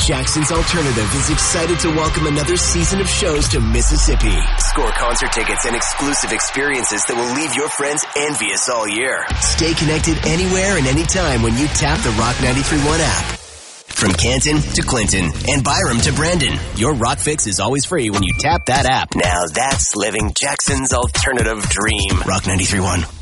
Jackson's Alternative is excited to welcome another season of shows to Mississippi. Score concert tickets and exclusive experiences that will leave your friends envious all year. Stay connected anywhere and anytime when you tap the Rock 93.1 app. From Canton to Clinton and Byram to Brandon, your Rock Fix is always free when you tap that app. Now that's living Jackson's alternative dream. Rock 93.1.